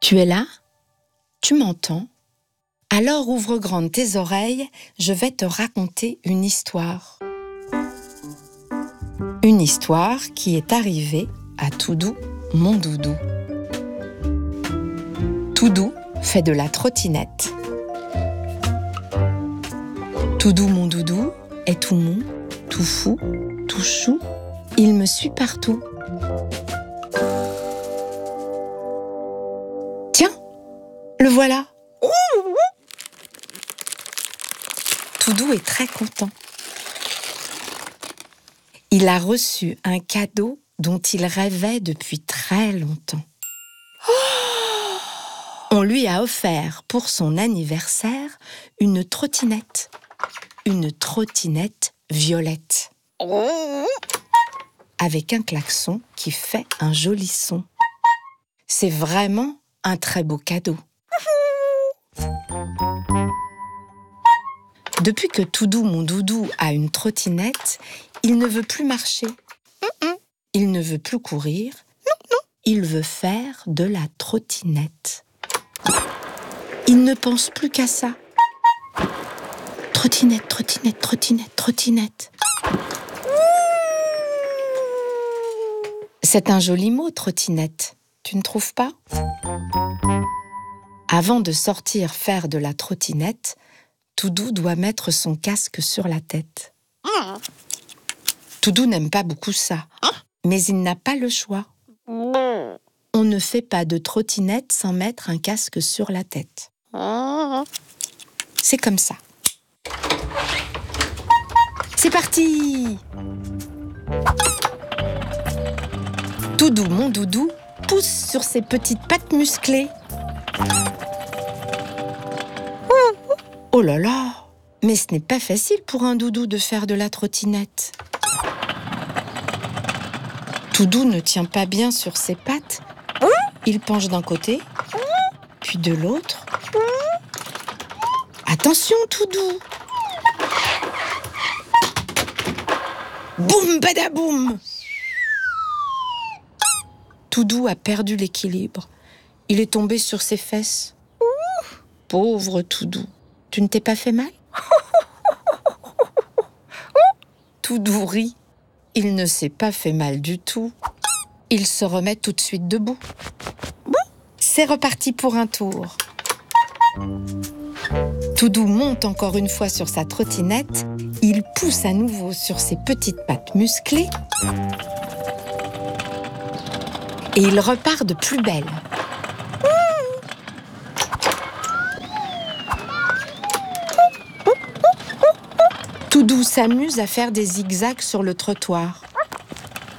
Tu es là? Tu m'entends? Alors ouvre grandes tes oreilles, je vais te raconter une histoire. Une histoire qui est arrivée à Toudou, mon doudou. Toudou fait de la trottinette. Toudou, mon doudou, est tout mou, tout fou, tout chou. Il me suit partout. Tiens, le voilà. Toudou est très content. Il a reçu un cadeau dont il rêvait depuis très longtemps. On lui a offert pour son anniversaire une trottinette violette, avec un klaxon qui fait un joli son. C'est vraiment un très beau cadeau. Depuis que Toudou, mon doudou, a une trottinette, il ne veut plus marcher. Il ne veut plus courir. Il veut faire de la trottinette. Il ne pense plus qu'à ça. Trottinette, trottinette, trottinette, trottinette. C'est un joli mot, trottinette. Tu ne trouves pas? Avant de sortir faire de la trottinette, Toudou doit mettre son casque sur la tête. Toudou n'aime pas beaucoup ça, mais il n'a pas le choix. On ne fait pas de trottinette sans mettre un casque sur la tête. C'est comme ça. C'est parti! Toudou, mon doudou, pousse sur ses petites pattes musclées. Oh là là! Mais ce n'est pas facile pour un doudou de faire de la trottinette. Toudou ne tient pas bien sur ses pattes. Il penche d'un côté, puis de l'autre. Attention, Toudou! Boum badaboum! Toudou a perdu l'équilibre. Il est tombé sur ses fesses. Pauvre Toudou, tu ne t'es pas fait mal? Toudou rit. Il ne s'est pas fait mal du tout. Il se remet tout de suite debout. C'est reparti pour un tour. Toudou monte encore une fois sur sa trottinette. Il pousse à nouveau sur ses petites pattes musclées. Et il repart de plus belle. Toudou s'amuse à faire des zigzags sur le trottoir.